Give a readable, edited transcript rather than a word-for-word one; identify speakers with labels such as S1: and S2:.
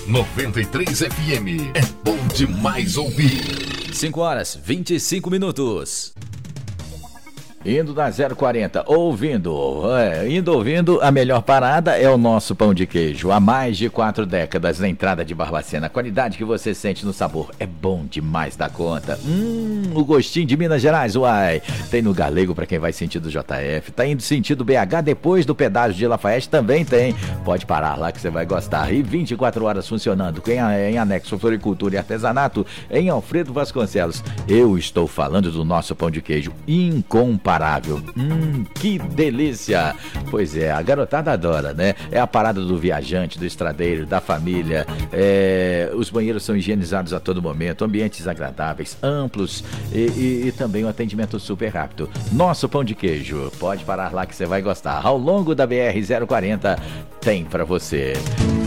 S1: 93 FM. É bom demais ouvir.
S2: 5h25. Indo na 040, ouvindo a melhor parada é o nosso pão de queijo. Há mais de 4 décadas na entrada de Barbacena. A qualidade que você sente no sabor é bom demais da conta. O gostinho de Minas Gerais, uai. Tem no Galego para quem vai sentido JF. Tá indo sentido BH depois do pedágio de Lafayette também tem. Pode parar lá que você vai gostar. E 24 horas funcionando em anexo Floricultura e Artesanato em Alfredo Vasconcelos. Eu estou falando do nosso pão de queijo incomparável. Que delícia! Pois é, a garotada adora, né? É a parada do viajante, do estradeiro, da família. Os banheiros são higienizados a todo momento, ambientes agradáveis, amplos e também um atendimento super rápido. Nosso pão de queijo, pode parar lá que você vai gostar. Ao longo da BR-040 tem pra você.